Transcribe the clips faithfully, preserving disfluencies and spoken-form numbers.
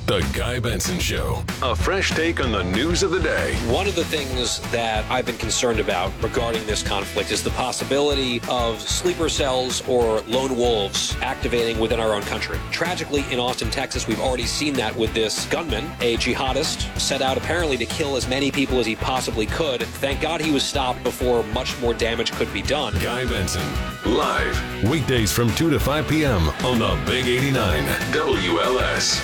The Guy Benson Show. A fresh take on the news of the day. One of the things that I've been concerned about regarding this conflict is the possibility of sleeper cells or lone wolves activating within our own country. Tragically, in Austin, Texas, we've already seen that with this gunman, a jihadist, set out apparently to kill as many people as he possibly could. Thank God he was stopped before much more damage could be done. Guy Benson, live, weekdays from two to five p.m. on the Big eighty-nine W L S.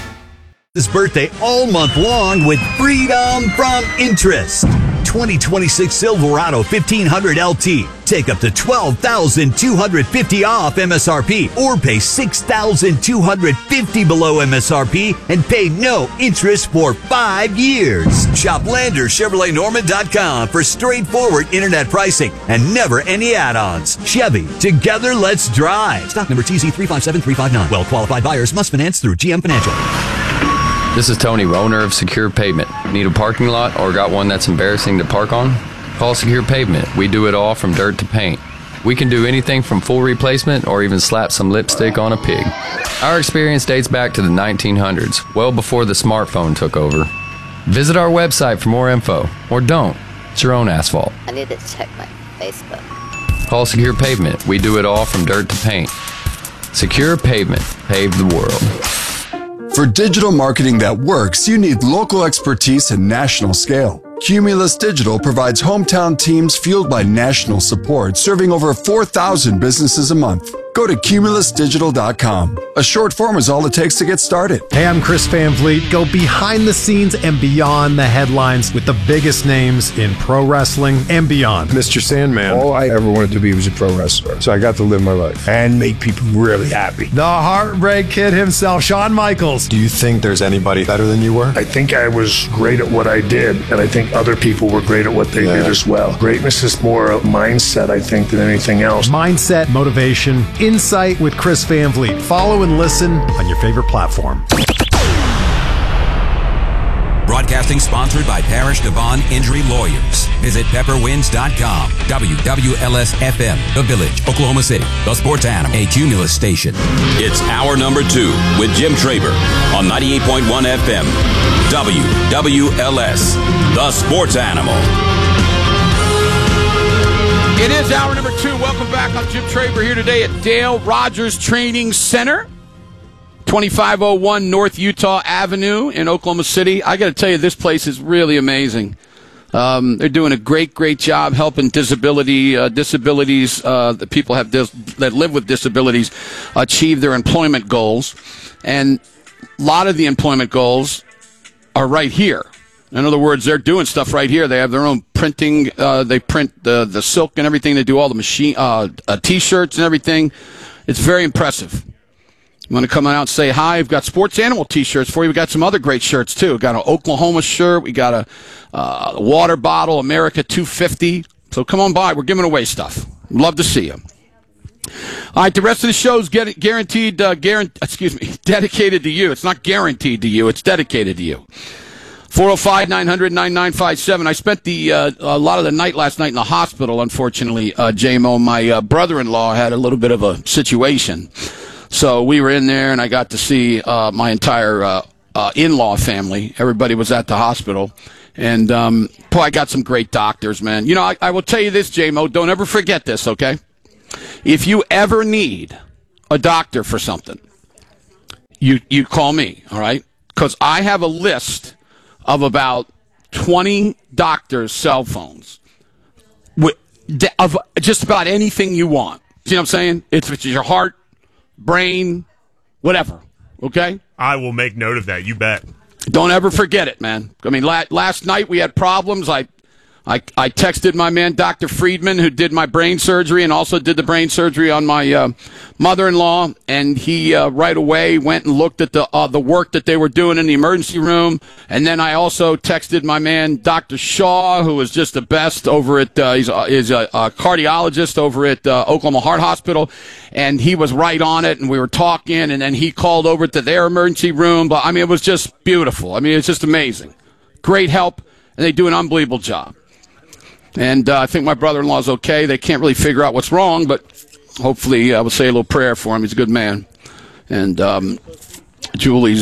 His birthday all month long with freedom from interest. twenty twenty-six Silverado fifteen hundred L T. Take up to twelve thousand two hundred fifty dollars off M S R P or pay six thousand two hundred fifty dollars below M S R P and pay no interest for five years. Shop Lander Chevrolet Norman dot com for straightforward internet pricing and never any add-ons. Chevy, together let's drive. Stock number T Z three five seven three five nine. Well-qualified buyers must finance through G M Financial. This is Tony, owner of Secure Pavement. Need a parking lot or got one that's embarrassing to park on? Call Secure Pavement. We do it all from dirt to paint. We can do anything from full replacement or even slap some lipstick on a pig. Our experience dates back to the nineteen hundreds, well before the smartphone took over. Visit our website for more info, or don't. It's your own asphalt. I need to check my Facebook. Call Secure Pavement. We do it all from dirt to paint. Secure Pavement. Pave the world. For digital marketing that works, you need local expertise and national scale. Cumulus Digital provides hometown teams fueled by national support, serving over four thousand businesses a month. Go to cumulus digital dot com. A short form is all it takes to get started. Hey, I'm Chris Van Vliet. Go behind the scenes and beyond the headlines with the biggest names in pro wrestling and beyond. Mister Sandman. All I ever wanted to be was a pro wrestler. So I got to live my life and make people really happy. The Heartbreak Kid himself, Shawn Michaels. Do you think there's anybody better than you were? I think I was great at what I did, and I think other people were great at what they yeah. did as well. Greatness is more a mindset, I think, than anything else. Mindset, motivation, insight with Chris Van Vliet. Follow and listen on your favorite platform. Broadcasting sponsored by Parish Devon Injury Lawyers. Visit pepper winds dot com. W W L S F M, The Village, Oklahoma City. The Sports Animal, a Cumulus station. It's hour number two with Jim Traber on ninety-eight point one F M. W W L S, The Sports Animal. It is hour number two. Welcome back. I'm Jim Traber here today at Dale Rogers Training Center, twenty-five oh one North Utah Avenue in Oklahoma City. I got to tell you, this place is really amazing. Um, they're doing a great, great job helping disability uh, disabilities uh, the people have dis- that live with disabilities achieve their employment goals, and a lot of the employment goals are right here. In other words, they're doing stuff right here. They have their own printing. Uh, they print the the silk and everything. They do all the machine uh, uh, T-shirts and everything. It's very impressive. You want to come out and say hi? We've got Sports Animal T-shirts for you. We've got some other great shirts, too. We've got an Oklahoma shirt. We got a uh, water bottle, America two fifty. So come on by. We're giving away stuff. Love to see you. All right, the rest of the show is get guaranteed, uh, guarant- excuse me, dedicated to you. It's not guaranteed to you. It's dedicated to you. four oh five, nine hundred, ninety-nine fifty-seven. I spent the uh, a lot of the night last night in the hospital, unfortunately, uh, J-Mo. My uh, brother-in-law had a little bit of a situation. So we were in there, and I got to see uh, my entire uh, uh, in-law family. Everybody was at the hospital. And, um, boy, I got some great doctors, man. You know, I, I will tell you this, J-Mo. Don't ever forget this, okay? If you ever need a doctor for something, you you call me, all right? Because I have a list of about twenty doctors' cell phones with, of just about anything you want. You know what I'm saying? It's, it's your heart, brain, whatever, okay? I will make note of that, you bet. Don't ever forget it, man. I mean, la- last night we had problems. I, I I texted my man, Doctor Friedman, who did my brain surgery and also did the brain surgery on my uh, mother-in-law, and he uh, right away went and looked at the uh, the work that they were doing in the emergency room. And then I also texted my man, Doctor Shaw, who was just the best over at uh, he's, uh, he's a, a cardiologist over at uh, Oklahoma Heart Hospital, and he was right on it. And we were talking, and then he called over to their emergency room. But I mean, it was just beautiful. I mean, it's just amazing, great help, and they do an unbelievable job. And uh, I think my brother-in-law's okay. They can't really figure out what's wrong, but hopefully I will say a little prayer for him. He's a good man. And um, Julie's